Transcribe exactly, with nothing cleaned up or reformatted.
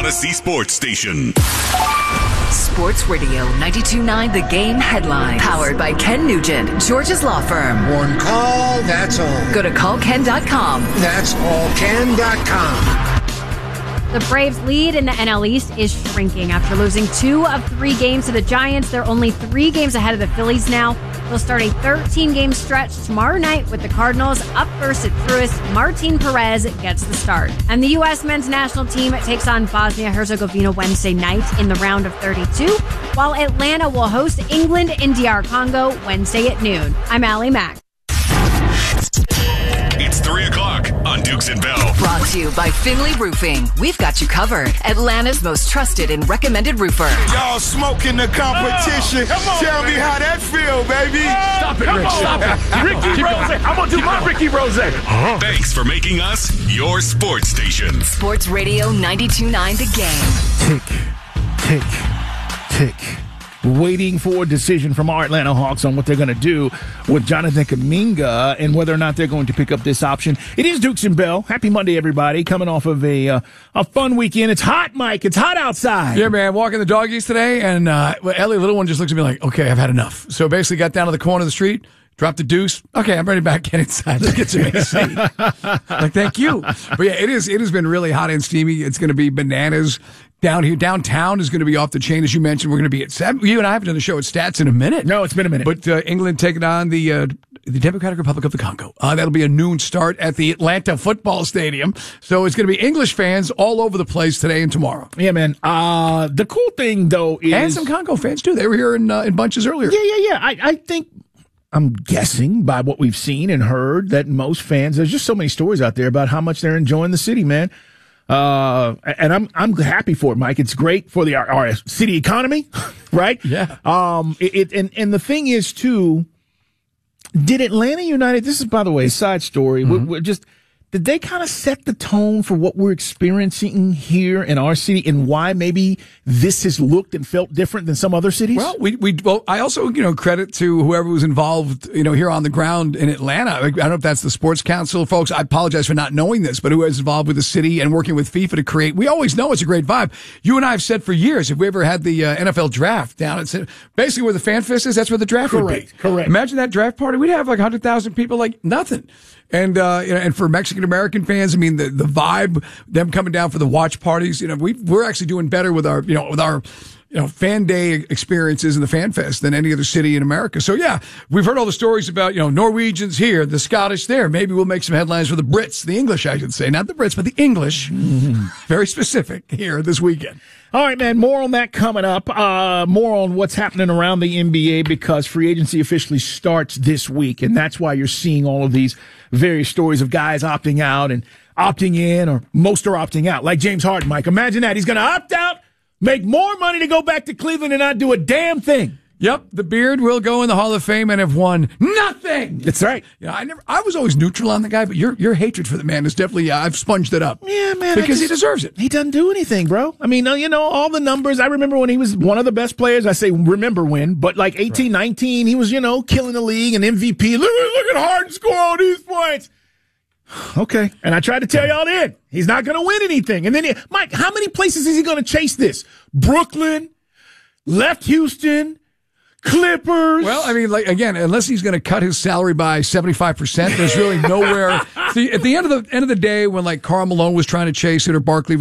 Odyssey Sports Station. Sports Radio ninety-two point nine The Game headlines. Powered by Ken Nugent, George's Law Firm. One call, that's all. Go to call ken dot com. That's all ken dot com. The Braves' lead in the N L East is shrinking after losing two of three games to the Giants. They're only three games ahead of the Phillies now. They'll start a thirteen-game stretch tomorrow night with the Cardinals. Up first at Truist, Martin Perez gets the start. And the U S men's national team takes on Bosnia-Herzegovina Wednesday night in the round of thirty-two, while Atlanta will host England in D R Congo Wednesday at noon. I'm Allie Mack. It's three o'clock on Dukes and Bell. Brought to you by Finley Roofing. We've got you covered. Atlanta's most trusted and recommended roofer. Y'all smoking the competition. Oh, Tell on, me how that feel, baby. Oh, Stop it, Rich. On. Stop it. Ricky Rose. I'm going to do my Ricky Rose. Uh-huh. Thanks for making us your sports station. Sports Radio ninety-two point nine The Game. Tick, tick, tick. Waiting for a decision from our Atlanta Hawks on what they're going to do with Jonathan Kuminga and whether or not they're going to pick up this option. It is Dukes and Bell. Happy Monday, everybody. Coming off of a uh, a fun weekend. It's hot, Mike. It's hot outside. Yeah, man. Walking the doggies today, and uh, Ellie, little one, just looks at me like, okay, I've had enough. So basically got down to the corner of the street, dropped the deuce. Okay, I'm ready back. Get inside. Let's get some A C. Like, thank you. But yeah, it is. It has been really hot and steamy. It's going to be bananas. Down here, downtown is going to be off the chain, as you mentioned. We're going to be at seven. You and I haven't done the show at Stats in a minute. No, it's been a minute. But uh, England taking on the uh, the Democratic Republic of the Congo. Uh, that'll be a noon start at the Atlanta Football Stadium. So it's going to be English fans all over the place today and tomorrow. Yeah, man. Uh, the cool thing, though, is... And some Congo fans, too. They were here in, uh, in bunches earlier. Yeah, yeah, yeah. I, I think... I'm guessing by what we've seen and heard that most fans... There's just so many stories out there about how much they're enjoying the city, man. Uh, and I'm, I'm happy for it, Mike. It's great for the, our, our city economy, right? Yeah. Um, it, it, and, and the thing is too, did Atlanta United, this is, by the way, a side story. Mm-hmm. We're, we're just, did they kind of set the tone for what we're experiencing here in our city and why maybe this has looked and felt different than some other cities? Well, we, we, well, I also, you know, credit to whoever was involved, you know, here on the ground in Atlanta. I don't know if that's the Sports Council folks. I apologize for not knowing this, but who is involved with the city and working with FIFA to create. We always know it's a great vibe. You and I have said for years, if we ever had the uh, N F L draft down at basically where the Fan Fest is, that's where the draft correct, would be. Correct. Imagine that draft party. We'd have like one hundred thousand people, like nothing. And, uh, you know, and for Mexican American fans, I mean, the, the vibe, them coming down for the watch parties, you know, we, we're actually doing better with our, you know, with our, you know, fan day experiences in the Fan Fest than any other city in America. So yeah, we've heard all the stories about, you know, Norwegians here, the Scottish there. Maybe we'll make some headlines for the Brits, the English, I should say, not the Brits, but the English. Mm-hmm. Very specific here this weekend. All right, man, more on that coming up. Uh, more on what's happening around the N B A because free agency officially starts this week, and that's why you're seeing all of these various stories of guys opting out and opting in, or most are opting out, like James Harden, Mike. Imagine that. He's going to opt out, make more money to go back to Cleveland and not do a damn thing. Yep, the beard will go in the Hall of Fame and have won nothing. That's right. Yeah, I never. I was always neutral on the guy, but your your hatred for the man is definitely. Uh, I've sponged it up. Yeah, man, because just, he deserves it. He doesn't do anything, bro. I mean, you know, all the numbers. I remember when he was one of the best players. I say remember when, but like eighteen, right. nineteen, he was, you know, killing the league and M V P. Look, look at Harden score all these points. Okay, and I tried to tell y'all then he's not going to win anything. And then, he, Mike, how many places is he going to chase this? Brooklyn, left Houston. Clippers. Well, I mean, like again, unless he's going to cut his salary by seventy-five percent, there's really nowhere. See, at the end of the end of the day, when like Karl Malone was trying to chase it or Barkley